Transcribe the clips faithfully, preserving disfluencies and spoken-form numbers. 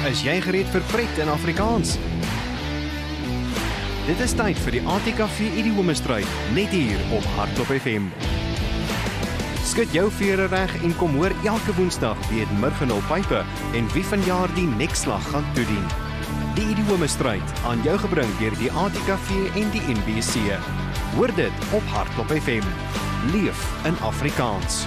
is jy gereed vir pret in Afrikaans? Dit is tyd vir die A T K V Idiomesstryd, net hier op Hardloop F M. Skud jou vere reg en kom hoor elke Woensdag wie het Murgenhul Pype en wie vanjaar die nekslag gaan toedien. Die Idiomesstryd aan jou gebring deur die A T K V en die N B C. Hoor dit op Hardloop F M. Leef in Afrikaans.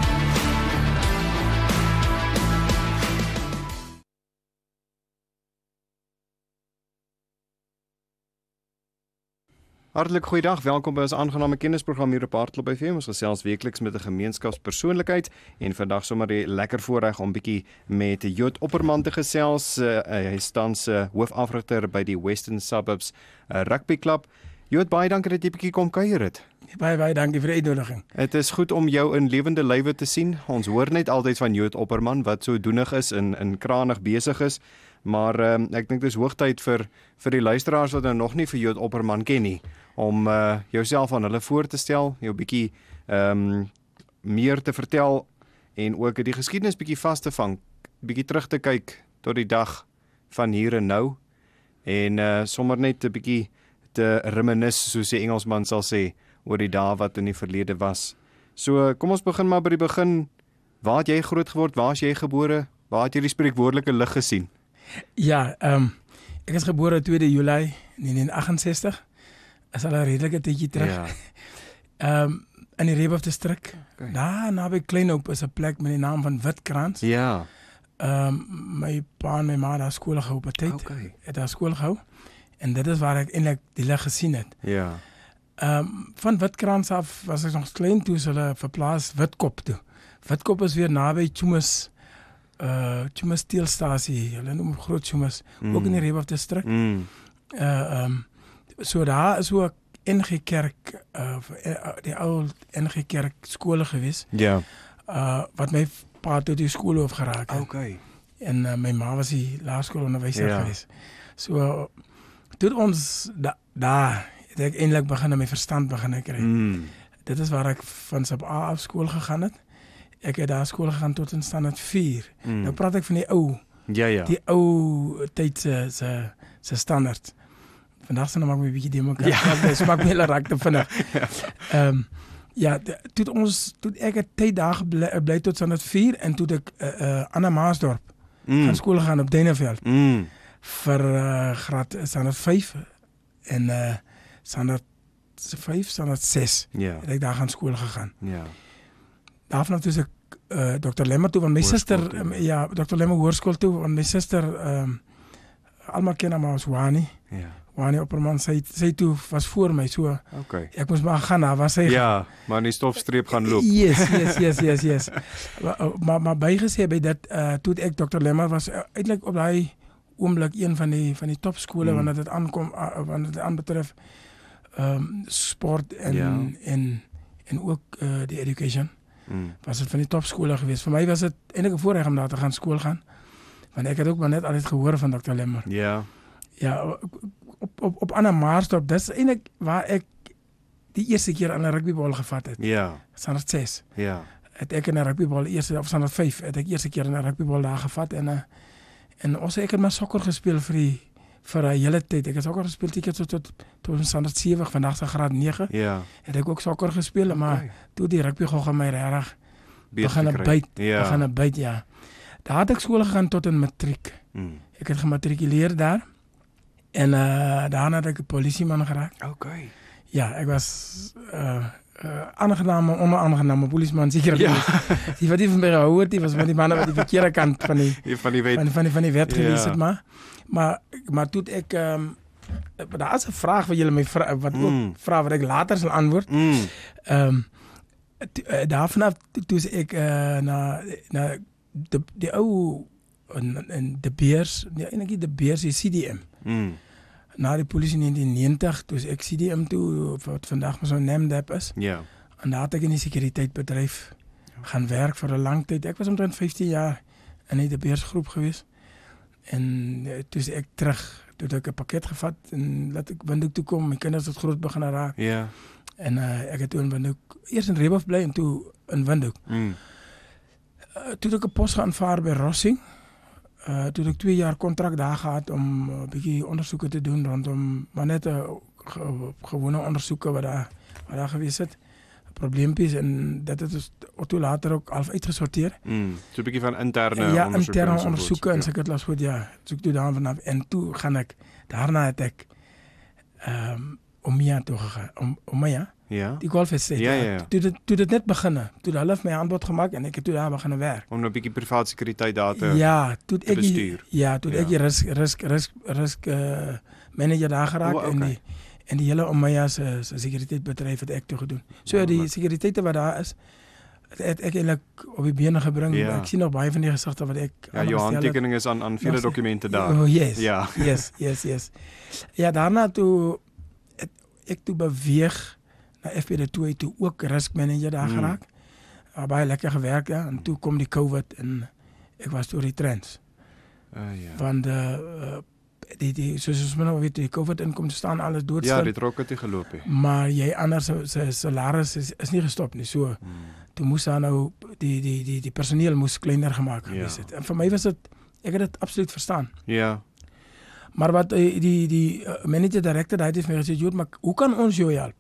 Hartlik goeiedag, welkom by ons aangename kennisprogram hier op Hardloop F M. Ons gesels weekliks met 'n gemeenskapspersoonlikheid en vandag sommer die lekker voorreg om bietjie met Jood Opperman te gesels. Uh, hy is tans uh, hoofafrigter by die Western Suburbs uh, Rugby Club. Jood, baie dankie dat jy bietjie kom kuier het. Baie baie dankie vir die uitnodiging. Dit is goed om jou in lewende lywe te sien. Ons hoor net altyd van Jood Opperman wat so doenig is en in kranig besig is. Maar um, ek dink dis hoogtyd vir vir die luisteraars wat nou nog nie vir Jood Opperman ken nie, om uh, jouself aan hulle voor te stel, jou bietjie um, meer te vertel en ook die geskiedenis bietjie vas te vang, bietjie terug te kyk tot die dag van hier en nou en uh, sommer net 'n bietjie te reminis, soos die Engelsman sal sê, oor die dae wat in die verlede was. So kom ons begin maar by die begin. Waar het jy groot geword? Waar is jy gebore? Waar het jy die spreekwoordelike lig gesien? Ja, um, ek is gebore tweede Julie negentien agt-en-sestig. Is al 'n redelike tydjie terug. Ja. Um, in die Rehoboth distrik. Okay. Daar naby Kleinhoop is 'n plek met die naam van Witkrans. Ja. Um, my pa en my ma daar skool gehou op 'n tyd. Okay. Het daar skool gehou. En dit is waar ek eintlik die lig gesien het. Ja. Um, van Witkrans af was ek nog klein toe, so hulle verplaas Witkop toe. Witkop is weer naby Chumas uh Chumas steelstasie. Hulle noem Groot Chumas, mm. ook in die Rehoboth distrik. Mm. Uh um so daar is ook N G Kerk, uh, die ou N G Kerk skole gewees. Ja. Uh wat my pa tot die skool hoof geraak het. Okay. En uh, my ma was die laerskoolonderwyser ja. gewees. So uh, toe ons da, daar het ek eintlik begin aan my verstand begin kry. Mm. Dit is waar ek van sub A af skool gegaan het. Ek het daar skool gegaan tot in standaard vier. Mm. Nou praat ek van die ou. Ja ja. Die ou tyd se se se standaard. Vandag se nou maak my 'n bietjie die mekaar. Ja. Dit maak my hele raak te vinnig. Ehm um, ja, toe ons toe ek 'n tyd daar gebly bly tot standaard vier en toe ek uh, uh, Anna Maasdorp mm. gaan skool gaan op Duineveld. Mm. Vir uh, graad standaard vyf en uh, standaard vyf, standaard ses. Ja. Het ek daar gaan skool gegaan. Ja. Daarvan toe ek uh, dokter Lemmer toe van my suster um, ja, dokter Lemmer hoërskool toe van my suster ehm um, almal ken hom as Wani. Ja. Wani Opperman sy sy toe was voor my so. Okay. Ek moes maar gaan daar was hy. Ja, maar in die stofstreep gaan loop. Yes, yes, yes, yes, yes. maar maar, maar bygesê by dit uh, toe ek dokter Lemmer was uh, eintlik op daai oomblik een van die van die topskole mm. wanneer dit aankom uh, wanneer dit aanbetref ehm um, sport en ja. en en ook uh, die education. Mm. Was dit van die topskole geweest. Vir my was dit eintlik 'n voorreg om daar te gaan skool gaan. Want ek het ook maar net altyd gehoor van dokter Lemmer. Ja. Ja, op op op Anna Maasdorp, dis eintlik waar ek die eerste keer aan 'n rugbybal gevat het. Ja. Standaard ses. Ja. Het ek in 'n rugbybal eerste of standaard vyf het ek eerste keer in 'n rugbybal daar gevat en uh, en ons ek het maar sokker gespeel vir die vir 'n hele tyd. Ek het sokker gespeel tiket tot tot tot standaard sewe, vandag se graad nege. Ja. Het ek ook sokker gespeel, okay. Maar toe die rugby gou gaan my regtig begin byt, ja. begin byt ja. Daar het ek skool gegaan tot in matriek. Mm. Ek het gematrikuleer daar. En uh, daarna het ek 'n polisieman geraak. Okay. Ja, ek was uh uh aangename, onaangename polisieman seker. Ja. Die wat die van my gehou het, die was van die manne wat die verkeerde kant van die van die wet van, van die van die wet gewees het, maar maar maar toe ek ehm um, daar is 'n vraag wat julle my vra, wat mm. ook vra wat ek later sal antwoord. Ehm mm. um, daarvan toe ek uh, na na die die ou en, en de Beers, ja, eintlik de Beers is C D M. Mm. Na die polisie in negentien negentig, toe ek C D M toe, wat vandag maar zo'n NAMDAP is. Ja. Yeah. En daar het ek in die sekuriteitbedryf gaan werk vir 'n lang tyd. Ek was omtrent vyftien jaar in die de Beers groep gewees. En toe ek terug, toe ek 'n pakket gevat en laat ek Windhoek toe kom, my kinders het groot begin raak. Ja. Yeah. En uh, ek het toe in Windhoek, eers in Rehoboth bly en toe in Windhoek. Mm. Uh, toe ek 'n pos geaanvaar by Rossing. uh, toen ik twee jaar contract daar gehad om 'n uh, bietjie ondersoeke te doen rondom maar net 'n uh, ge, gewone ondersoeke wat daar wat daar gewees het. Probleempies en dat het is toe later ook al uitgesorteer. Mm, so 'n bietjie van interne ja, ondersoeke. Ja, interne ondersoeke en seker las goed ja. So ek toe daar vanaf en toe gaan ek daarna het ek ehm um, om Mia toe gegaan. Om om Mia. Ja. Die golfwedstryd. Ja, ja, ja. Toe dit toe dit net begin. Toe hulle my aanbod gemaak en ek het toe daar begin werk. Om nou 'n bietjie privaat sekuriteit daar te Ja, toe te ek bestuur. Ja, toe Ja. ek die risk risk risk risk uh, manager daar geraak Oh, okay. en die en die hele Omaya se se sekuriteitsbedryf het ek toe gedoen. So Ja, die maar- sekuriteite wat daar is, het ek eintlik op die bene gebring. Ja. Ek sien nog baie van die gesigte wat ek Ja, jou handtekening is aan aan vele Nog- dokumente daar. Oh, yes. Ja. Yes, yes, yes. Ja, daarna toe het, ek toe beweeg na F P D twee toe ook risk manager daar Mm. geraak. Uh, baie lekker gewerk ja en toe kom die COVID en ek was toe retrenched. Uh, ja. Want uh, uh, die die soos ons nou weet die COVID inkom te staan alles doodstil. Ja, dit rok het nie geloop nie. Maar jy anders se se salaris is is nie gestop nie. So Hmm. toe moes daar nou die die die die personeel moes kleiner gemaak Ja. gewees het. En vir my was dit ek het dit absoluut verstaan. Ja. Maar wat uh, die die uh, manager director daai het vir my gesê, "Jood, maar hoe kan ons jou help?"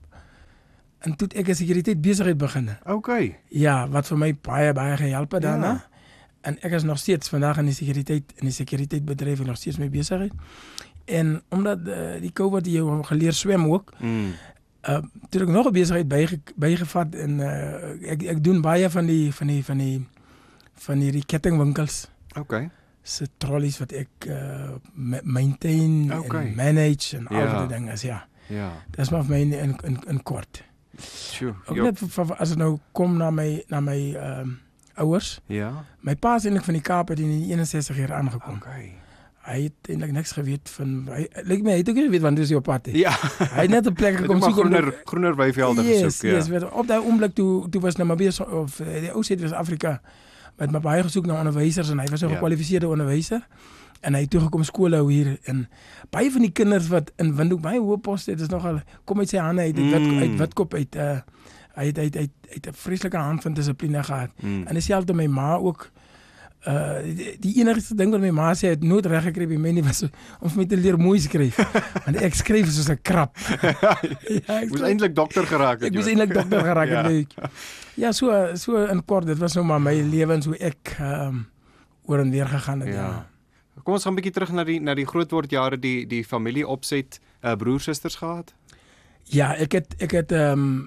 En toe het ek 'n sekuriteit besigheid begin. Okay. Ja, wat vir my baie baie gehelp het daarna. Ja. En ek is nog steeds vandag in die sekuriteit in die sekuriteitbedryf nog steeds mee besigheid. En omdat uh, die COVID jou geleer swem ook, Mm. uh toe ek nog 'n besigheid byge, bygevat en uh, ek ek doen baie van die van die van die van hierdie kettingwinkels Okay. se trollies wat ek uh, ma- maintain Okay. en manage en al Ja. die dinge is ja. Ja. Dis maar vir my in in in, in kort. Sjoe. Ook Jo- net vir, vir, as dit nou kom na my na my ehm um, ouers. Ja. My pa is eintlik van die Kaap het in die eenenzestig jaar aangekom. Okay. Hy het eintlik niks geweet van hy lyk my hy het ook nie geweet want dis jou pad nie. Ja. Hy het net 'n plek Kom gekom soek om groener groener weivelde yes, gesoek, ja. Yes, weet, op daai oomblik toe toe was Namibië so- of eh, die ou Suid-Afrika met my baie gesoek na onderwysers en hy was 'n Ja. gekwalifiseerde onderwyser en hy het toe gekom skool hou hier en baie van die kinders wat in Windhoek baie hoë poste het is nogal kom uit sy hande uit uit Mm. wit uit Witkop uit uh, hy het hy het hy het 'n vreeslike hand van dissipline gehad. Mm. En dieselfde my ma ook uh die, die enigste ding wat my ma sê het nooit reg gekry by my nie was om vir my te leer mooi skryf. Want ek skryf soos 'n krap. ja, ek Moes eintlik dokter geraak het. ek moes joh. eintlik dokter geraak Ja. het. Ja. ja, so so in kort dit was nou maar my lewens hoe ek ehm um, oor en weer gegaan het. Ja. Ja. Kom ons gaan 'n bietjie terug na die na die grootword jare die die familie opset, uh, broers susters gehad. Ja, ek het ek het ehm um,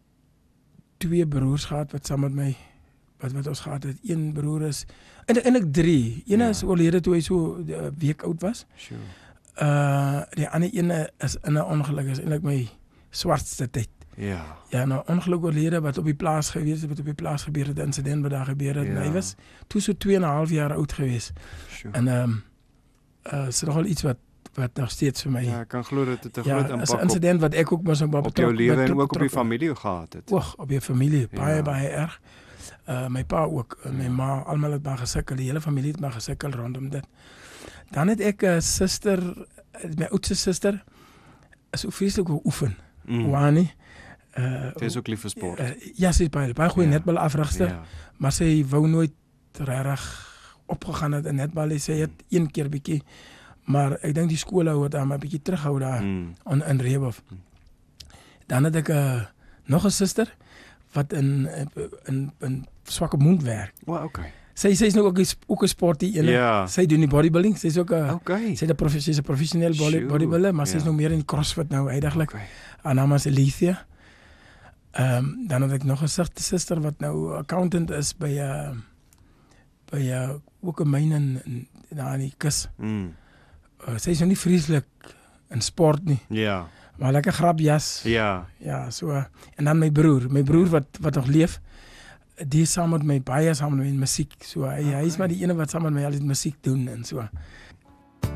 twee broers gehad wat saam met my wat wat ons gehad het. Een broer is en eintlik drie. Een Ja. is oorlede toe hy so 'n week oud was. Sjoe. Uh die ander een is in 'n ongeluk is eintlik my swartste tyd. Ja. Ja, nou ongeluk oorlede wat op die plaas gewees het, wat op die plaas gebeur het, 'n insident wat daar gebeur het. Ja. En hy was toe so twee en 'n half jaar oud gewees. Sjoe. En ehm um, uh is nogal iets wat wat nog steeds vir my Ja, ek kan glo dat dit 'n ja, groot is 'n impak op, insident wat ek ook mos op op jou lewe en ook op die familie gehad het. Oog, op jou familie baie Ja. baie erg. Uh my pa ook, en my Ja. ma, almal het maar gesukkel, die hele familie het maar gesukkel rondom dit. Dan het ek 'n suster, my oudste suster is ook vreeslik wou oefen. Mm. Wani. Uh Sy is ook lief vir sport. uh, ja, sy is baie baie goeie Ja. netbal afrigter, Ja. maar sy wou nooit regtig opgegaan het in netbal. Sy het een keer bietjie, maar ek dink die skoolhou het haar maar bietjie terughou daar Mm. in in Rehoboth. Dan het ek 'n uh, nog 'n suster wat in in in Swakopmund werk. Well, okay. Sy sy is nou ook 'n sp- ook 'n sportie ene. Ja. Sy doen die bodybuilding. Sy's ook 'n Okay. sy het 'n profe- sy's 'n professionele body, Sjoe, bodybuilder, maar sy's ja. nou meer in CrossFit nou uiteindelik. Okay. Haar naam is Alethea. Ehm um, dan het ek nog 'n suster suster wat nou accountant is by 'n uh, by 'n uh, ook 'n myn in, in daar in die kus. Mm. Uh, sy is nou nie vreeslik in sport nie, Ja. maar lekker grapjas. Ja. Ja, so uh, en dan my broer, my broer wat wat nog leef. Die is saam met my baie saam met my in musiek. So hy okay. hy is maar die ene wat saam met my altyd musiek doen en so.